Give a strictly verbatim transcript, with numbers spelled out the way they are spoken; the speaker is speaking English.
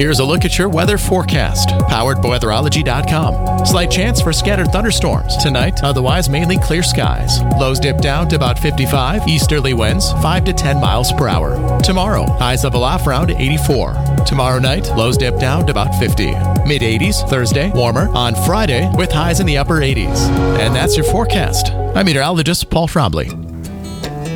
Here's a look at your weather forecast, powered by weatherology dot com. Slight chance for scattered thunderstorms. Tonight, otherwise mainly clear skies. Lows dip down to about fifty-five. Easterly winds five to ten miles per hour. Tomorrow, highs level off around eighty-four. Tomorrow night, lows dip down to about fifty. mid eighties Thursday, warmer on Friday with highs in the upper eighties. And that's your forecast. I'm meteorologist Paul Trombley.